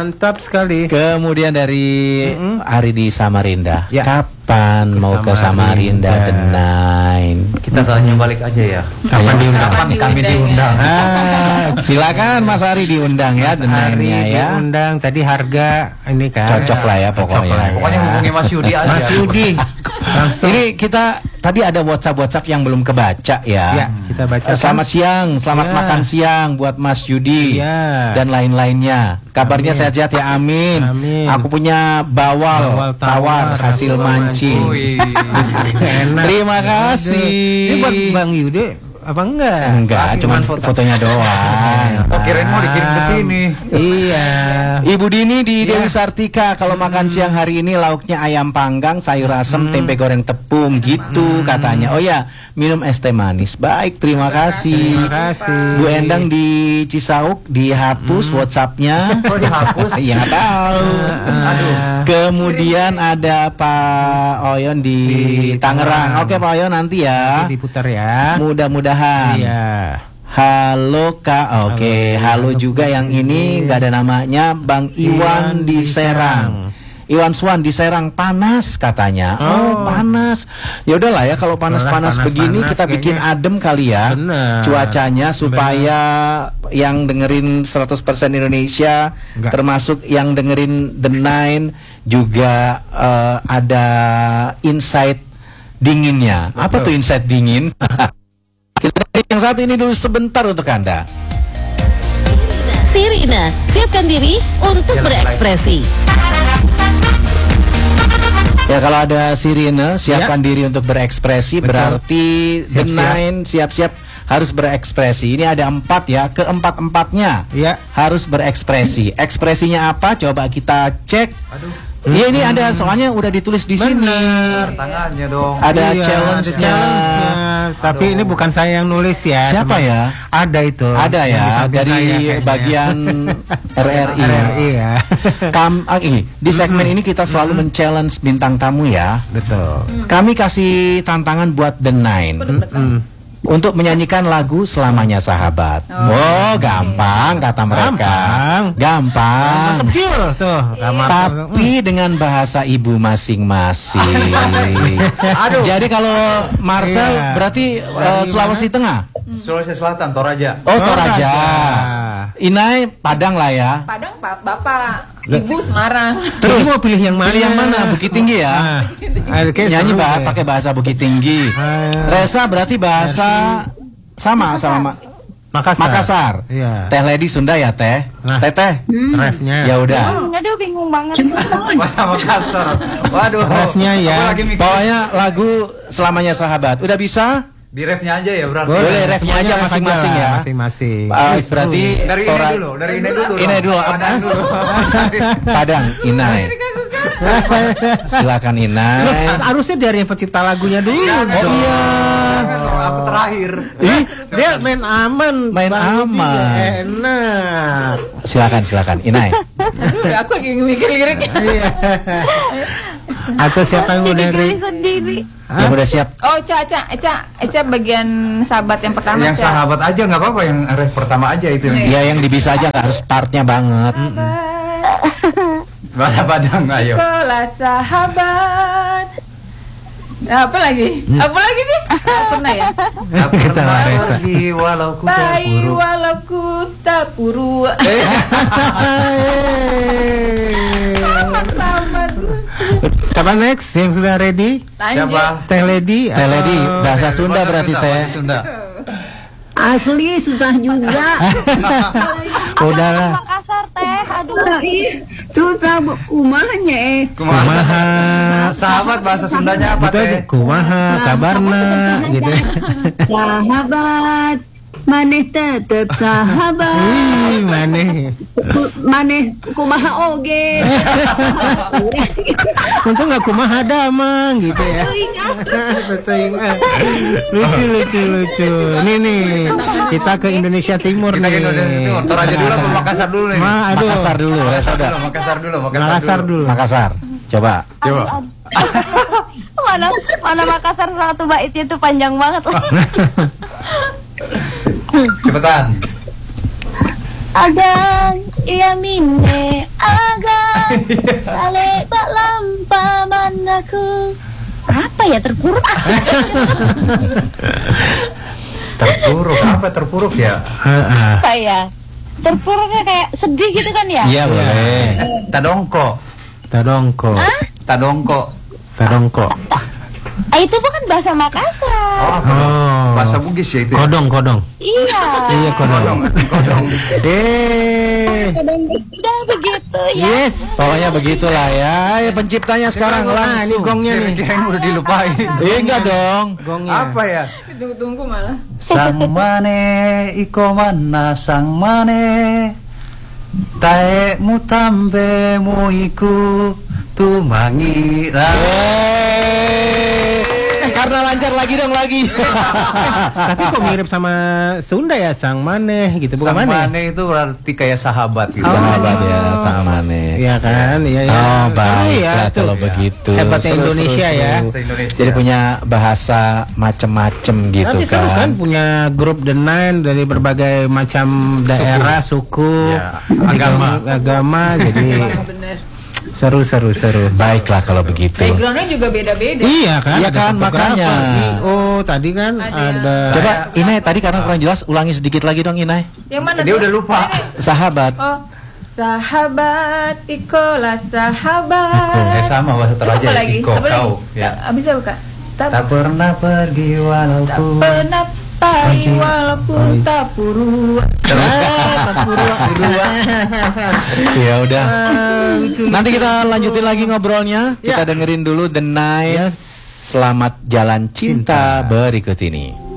Mantap sekali. Kemudian dari Ari di Samarinda. Ya. Kapan mau ke Samarinda The Nine? Kita tanya balik aja ya. Kapan diundang? Kapan kami diundang? Silakan Mas Ari diundang ya The Nine-nya ya. Diundang tadi harga ini kan. Cocok lah ya pokoknya. Pokoknya hubungi Mas Yudi aja. Mas Yudi. Langsung. Ini kita tadi ada WhatsApp yang belum kebaca ya. Ya, kita baca. Selamat siang, selamat makan siang buat Mas Yudi dan lain-lainnya. Kabarnya sehat-sehat ya, amin. Aku punya bawal tawar hasil mancing. Enak. Terima kasih. Ini buat Bang Yudi apa enggak? Enggak, cuma fotonya doang. Oh, kirain mau dikirim ke sini. Iya. Ibu Dini di Dewi Sartika, kalau makan siang hari ini lauknya ayam panggang, sayur asem, tempe goreng tepung gitu katanya. Oh ya, minum es teh manis. Baik, terima kasih. Terima kasih. Bu Endang di Cisauk dihapus WhatsApp-nya. Oh, dihapus? Iya, nggak tahu. Aduh. Kemudian ada Pak Oyon di Tangerang. Oke, Pak Oyon nanti ya. Diputar ya. Mudah-mudahan. Iya. Halo Kak, oke. Halo juga yang ini nggak ada namanya, Bang Iwan di Serang. Iwan Swan di Serang, panas katanya. Oh, panas. Ya udahlah ya, kalau panas-panas begini kita bikin adem kali ya. Bener. Cuacanya supaya yang dengerin 100% Indonesia, termasuk yang dengerin The Nine juga ada insight dinginnya. Apa tuh insight dingin? Kita yang satu ini dulu sebentar untuk Anda. Sirina, siapkan diri untuk berekspresi. Ya, kalau ada sirine, siapkan diri untuk berekspresi. Berarti The Nine siap-siap harus berekspresi. Ini ada 4 ya, keempat-empatnya harus berekspresi. Ekspresinya apa? Coba kita cek. Iya, ini ada, soalnya udah ditulis di sini. Tangannya dong. Ada challenge-nya. Tapi ini bukan saya yang nulis ya. Siapa ya? Ada itu. Ada ya, dari bagian RRI. RRI ya. Di segmen ini kita selalu men-challenge bintang tamu ya. Betul. Kami kasih tantangan buat The Nine untuk menyanyikan lagu Selamanya Sahabat. Gampang kata mereka. Gampang. Kecil tuh. Tapi dengan bahasa ibu masing-masing. Jadi kalau Marcel berarti Sulawesi Tengah. Sulawesi Selatan, Toraja. Oh, Toraja. Inai Padang lah ya. Padang Pak, Bapak. Ibu Semarang. Terus mau pilih yang mana? Pilih yang mana? Bukit Tinggi ya. Nyanyi pakai bahasa Bukit Tinggi. Resa berarti bahasa sama Makassar. Iya. Teh Lady Sunda ya, Teh. Teteh. Refnya. Ya udah. Aduh, bingung banget. Bahasa Makassar. Waduh. Refnya ya. Pokoknya lagu Selamanya Sahabat. Udah bisa? Di refnya aja ya berarti. Boleh refnya aja masing-masing ya. Masing-masing. Berarti dari ini dulu. Inai dulu. Padang dulu. Padang, Inai. Silakan Inai. Harusnya dari yang pencipta lagunya dulu. Oh iya. Aku terakhir. Dia main aman. Main aman. Enak. Silakan Inai. Aduh, aku lagi mikir liriknya. Atau siapa yang udah sendiri? Yang udah siap. Oh, Eca bagian sahabat yang pertama. Yang sahabat aja nggak apa-apa, yang ref pertama aja itu. Ya yang bisa aja, nggak harus partnya banget. Bahasa Padang, ayo. Kelas sahabat. Apa lagi? Apa lagi sih? Pernah ya? Kita Resa. Walau ku Bayi walau ku tak puru. Kapan next yang sudah ready? Siapa? Teh Lady. Teh Lady, bahasa Sunda berarti Teh. Asli susah juga. Udah. Makassar teh, aduh. Susah umahnya Kumaha. Sahabat bahasa Sundanya apa Teh? Kumaha kabarna gitu. Sahabat, maneh tetep sahabat. Maneh kumaha oge. Untung nggak kumaha damang gitu ya. Lucu. Nih kita ke Indonesia Timur nih. Toraja dulu atau Makassar dulu nih? Makassar dulu, Resa udah. Makassar dulu. Makassar. Coba. Mana Makassar satu baitnya tuh panjang banget. Cepetan. Agang iya mine agang ale bak lampa manaku. Apa ya terpuruk? Terpuruk, apa terpuruk ya? Apa ya? Terpuruknya kayak sedih gitu kan ya? Iya boleh. Tadongko. Tadongko. Tadongko. Tadongko. Itu bukan bahasa Makassar. Oh. Bahasa Bugis ya itu. Kodong. Iya. Iya kodong. Kodong. Udah begitu ya. Yes. Pokoknya begitulah ya. Penciptanya sekarang Ini langsung. gongnya nih. Kirain udah dilupain. Enggak dong. Gongnya. Apa ya? Tunggu malah. Sang mane iko mana sang mane tae mutambe muiku tumangira. Karena lancar lagi dong lagi. Tapi kok mirip sama Sunda ya, sang maneh gitu, bukan Sang maneh. mane itu berarti kayak sahabat gitu. Sahabat ya, sang mane. Iya kan, iya ya. Oh Seru baiklah tuh. kalau begitu. Hebatnya Seru, Indonesia seru, ya. seru. Bahasa Indonesia. Jadi punya bahasa macem-macem gitu Tapi seru kan kan. punya grup The Nine dari berbagai macam daerah, suku, Ya, agama. jadi Bener. seru. Baiklah kalau begitu. Backgroundnya juga beda-beda. Iya kan? Iya ada kan, fotografer. makanya. Oh, tadi kan Ada. ada. Coba Inai tadi karena kurang jelas ulangi sedikit lagi dong Inai. Yang mana? Dia tuh? udah lupa. Ini. Sahabat. Oh, sahabat ikolah sahabat. Sama bahasa Terus Toraja apa lagi? iko Apa kau lagi? ya. Abis apa kak? Tak pernah pergi tak walaupun pernah pergi walaupun tak puru. Ya udah. Nanti kita lanjutin lagi ngobrolnya. Kita dengerin dulu The Nine. Selamat jalan cinta berikut ini.